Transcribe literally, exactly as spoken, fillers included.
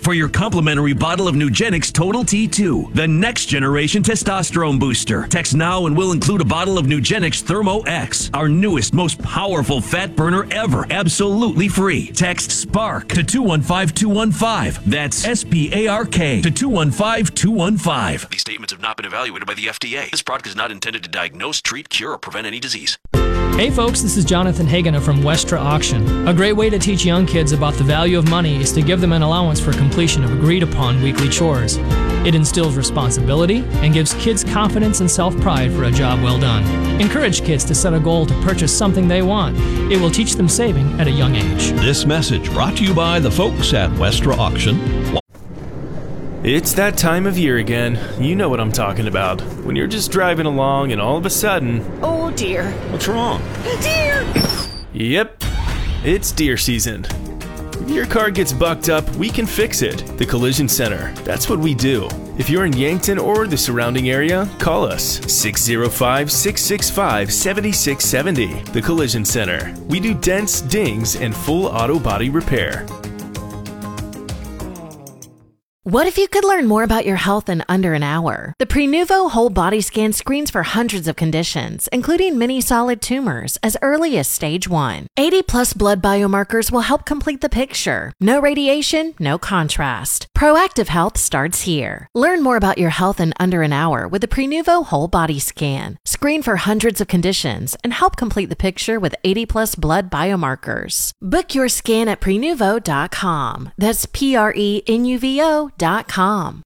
for your complimentary bottle of Nugenix Total T two, the next generation testosterone booster. Text now and we'll include a bottle of Nugenix Thermo X, our newest, most powerful fat burner ever, absolutely free. Text SPARK to two one five two one five. That's S P A R K to two one five two one five. These statements have not been evaluated by the F D A. This product is not intended to diagnose, treat, cure, or prevent any disease. Hey folks, this is Jonathan Hagener from Westra Auction. A great way to teach young kids about the value of money is to give them an allowance for completion of agreed upon weekly chores. It instills responsibility and gives kids confidence and self-pride for a job well done. Encourage kids to set a goal to purchase something they want. It will teach them saving at a young age. This message brought to you by the folks at Westra Auction. It's that time of year again. You know what I'm talking about. When you're just driving along and all of a sudden... Oh dear. What's wrong? Deer! Yep, it's deer season. If your car gets bucked up, we can fix it. The Collision Center. That's what we do. If you're in Yankton or the surrounding area, call us six oh five, six six five, seven six seven oh. The Collision Center. We do dents, dings, and full auto body repair. What if you could learn more about your health in under an hour? The Prenuvo Whole Body Scan screens for hundreds of conditions, including many solid tumors, as early as stage one. eighty plus blood biomarkers will help complete the picture. No radiation, no contrast. Proactive health starts here. Learn more about your health in under an hour with the Prenuvo Whole Body Scan. Screen for hundreds of conditions and help complete the picture with eighty plus blood biomarkers. Book your scan at prenuvo dot com. That's P R E N U V O dot com.